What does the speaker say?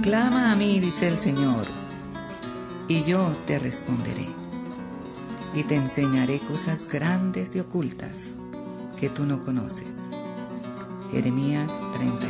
Clama a mí, dice el Señor, y yo te responderé, y te enseñaré cosas grandes y ocultas que tú no conoces. Jeremías 31.